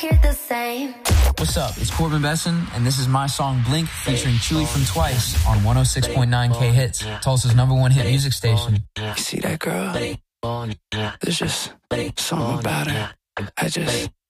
hear the same. What's up? It's Corbin Besson, and this is my song Blink featuring Chewy from Twice on 106.9 K Hits, Tulsa's #1 hit music station. You see that girl? There's just something about her. I just